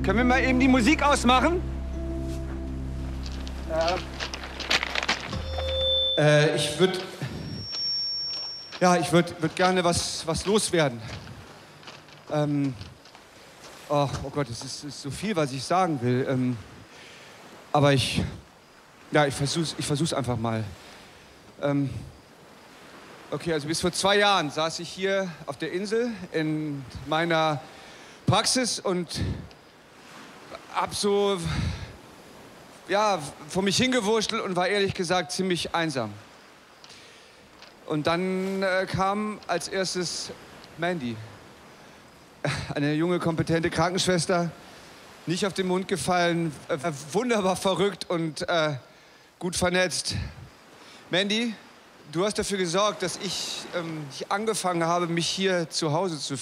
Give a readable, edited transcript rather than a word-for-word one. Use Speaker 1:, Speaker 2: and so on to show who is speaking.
Speaker 1: Können wir mal eben die Musik ausmachen? Ich würde... Ja, ich würd gerne was loswerden. Oh Gott, es ist so viel, was ich sagen will. Aber ich versuch's einfach mal. Okay, also bis vor 2 Jahren saß ich hier auf der Insel in meiner Praxis und hab so, ja, vor mich hingewurschtelt und war ehrlich gesagt ziemlich einsam. Und dann kam als erstes Mandy. Eine junge, kompetente Krankenschwester, nicht auf den Mund gefallen, wunderbar verrückt und gut vernetzt. Mandy, du hast dafür gesorgt, dass ich angefangen habe, mich hier zu Hause zu